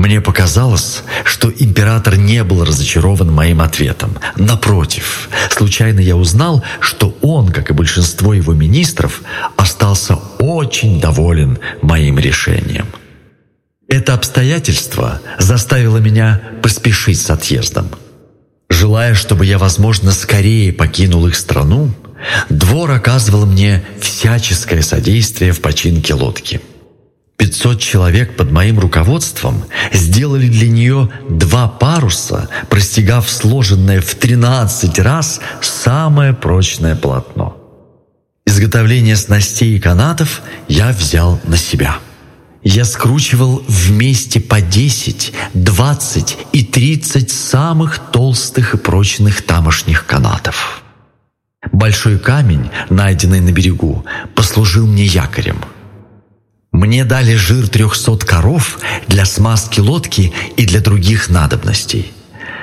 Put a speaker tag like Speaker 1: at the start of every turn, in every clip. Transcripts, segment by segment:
Speaker 1: Мне показалось, что император не был разочарован моим ответом. Напротив, случайно я узнал, что он, как и большинство его министров, остался очень доволен моим решением. Это обстоятельство заставило меня поспешить с отъездом. Желая, чтобы я, возможно, скорее покинул их страну, двор оказывал мне всяческое содействие в починке лодки. 500 человек под моим руководством сделали для нее 2 паруса, простегав сложенное в 13 раз самое прочное полотно. Изготовление снастей и канатов я взял на себя. Я скручивал вместе по 10, 20 и 30 самых толстых и прочных тамошних канатов. Большой камень, найденный на берегу, послужил мне якорем. Мне дали жир 300 коров для смазки лодки и для других надобностей.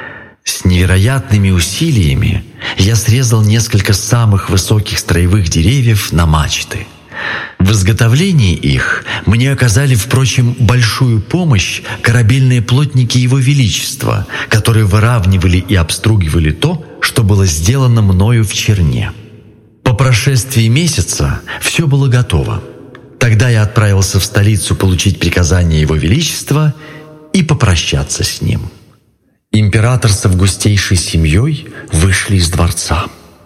Speaker 1: С невероятными усилиями я срезал несколько самых высоких строевых деревьев на мачты. В изготовлении их мне оказали, впрочем, большую помощь корабельные плотники Его Величества, которые выравнивали и обстругивали то, что было сделано мною в Черне. По прошествии месяца все было готово. Тогда я отправился в столицу получить приказание Его Величества и попрощаться с ним. Император с августейшей семьей вышли из дворца.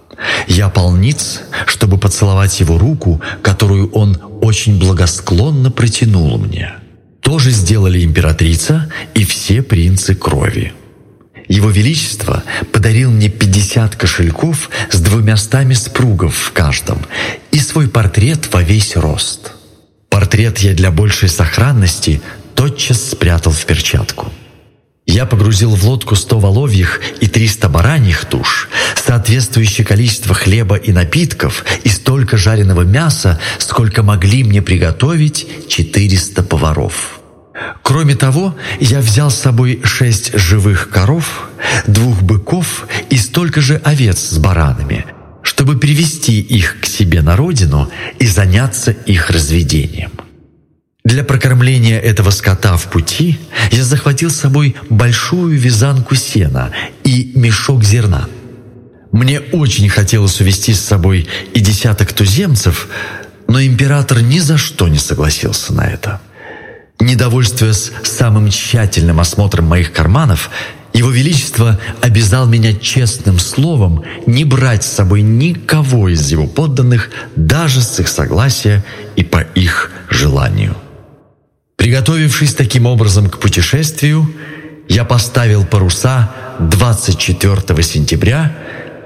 Speaker 1: Я полниц, чтобы поцеловать его руку, которую он очень благосклонно протянул мне. То же сделали императрица и все принцы крови. Его Величество подарил мне 50 кошельков с 200 спругов в каждом и свой портрет во весь рост. Портрет я для большей сохранности тотчас спрятал в перчатку. Я погрузил в лодку 100 воловьих и 300 бараньих туш, соответствующее количество хлеба и напитков и столько жареного мяса, сколько могли мне приготовить 400 поваров. Кроме того, я взял с собой 6 живых коров, 2 быков и столько же овец с баранами, чтобы привести их к себе на родину и заняться их разведением. Для прокормления этого скота в пути я захватил с собой большую вязанку сена и мешок зерна. Мне очень хотелось увезти с собой и 10 туземцев, но император ни за что не согласился на это. Недовольствуясь самым тщательным осмотром моих карманов, Его Величество обязал меня честным словом не брать с собой никого из его подданных, даже с их согласия и по их желанию. Приготовившись таким образом к путешествию, я поставил паруса 24 сентября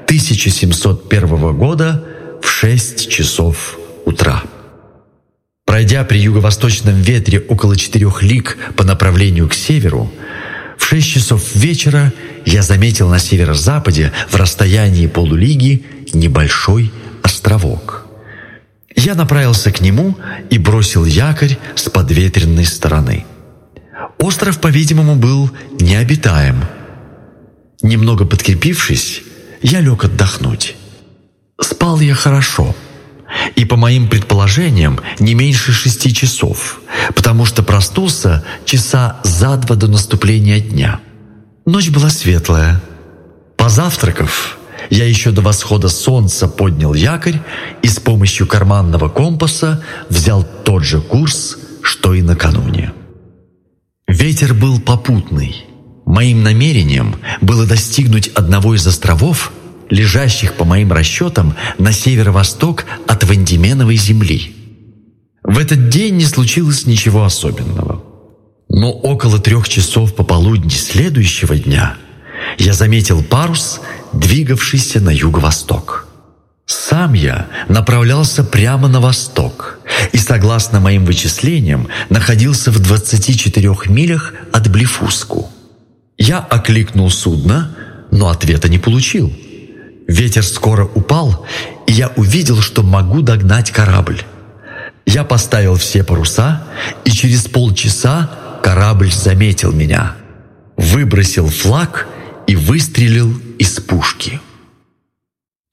Speaker 1: 1701 года в 6 часов утра. Пройдя при юго-восточном ветре около 4 лиг по направлению к северу, в 6 часов вечера я заметил на северо-западе в расстоянии полулиги небольшой островок. Я направился к нему и бросил якорь с подветренной стороны. Остров, по-видимому, был необитаем. Немного подкрепившись, я лег отдохнуть. Спал я хорошо, и, по моим предположениям, не меньше 6 часов, потому что проснулся часа за 2 до наступления дня. Ночь была светлая. Позавтракав, я еще до восхода солнца поднял якорь и с помощью карманного компаса взял тот же курс, что и накануне. Ветер был попутный. Моим намерением было достигнуть одного из островов, лежащих, по моим расчетам, на северо-восток от Вандименовой земли. В этот день не случилось ничего особенного. Но около 3 часов пополудни следующего дня я заметил парус, двигавшийся на юго-восток. Сам я направлялся прямо на восток и, согласно моим вычислениям, находился в 24 милях от Блефуску. Я окликнул судно, но ответа не получил. Ветер скоро упал, и я увидел, что могу догнать корабль. Я поставил все паруса, и через полчаса корабль заметил меня, выбросил флаг и выстрелил из пушки.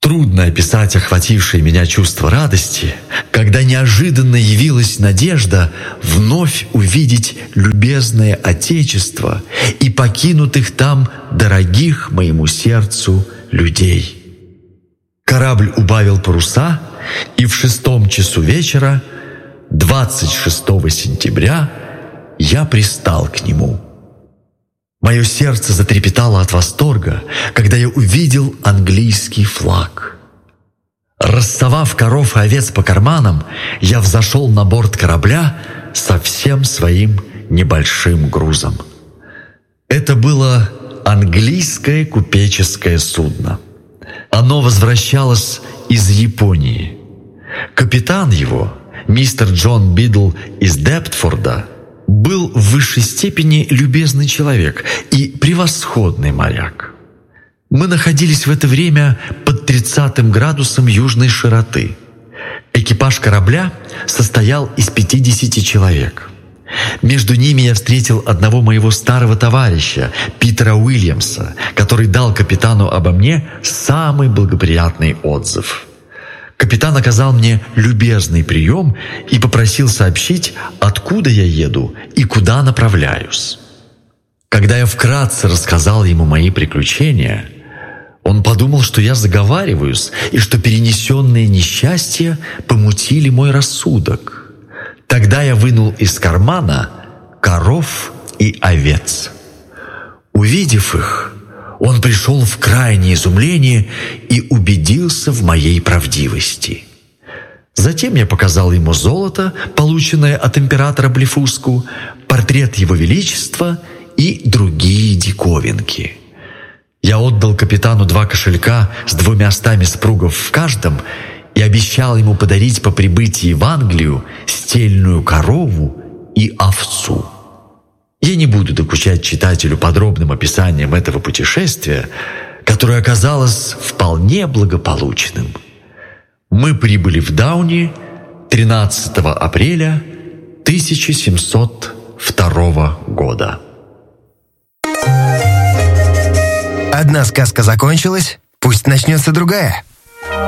Speaker 1: Трудно описать охватившее меня чувство радости, когда неожиданно явилась надежда вновь увидеть любезное Отечество и покинутых там дорогих моему сердцу людей. Корабль убавил паруса, и в 6 часу вечера, 26 сентября, я пристал к нему. Мое сердце затрепетало от восторга, когда я увидел английский флаг. Рассовав коров и овец по карманам, я взошел на борт корабля со всем своим небольшим грузом. Это было английское купеческое судно. Оно возвращалось из Японии. Капитан его, мистер Джон Бидл из Дептфорда, был в высшей степени любезный человек и превосходный моряк. Мы находились в это время под 30 градусом южной широты. Экипаж корабля состоял из 50 человек. Между ними я встретил одного моего старого товарища, Питера Уильямса, который дал капитану обо мне самый благоприятный отзыв. Капитан оказал мне любезный прием и попросил сообщить, откуда я еду и куда направляюсь. Когда я вкратце рассказал ему мои приключения, он подумал, что я заговариваюсь и что перенесенные несчастья помутили мой рассудок. Тогда я вынул из кармана коров и овец. Увидев их, он пришел в крайнее изумление и убедился в моей правдивости. Затем я показал ему золото, полученное от императора Блефуску, портрет его величества и другие диковинки. Я отдал капитану 2 кошелька с 200 спругов в каждом и обещал ему подарить по прибытии в Англию стельную корову и овцу. Я не буду докучать читателю подробным описанием этого путешествия, которое оказалось вполне благополучным. Мы прибыли в Дауни 13 апреля 1702 года.
Speaker 2: Одна сказка закончилась, пусть начнется другая.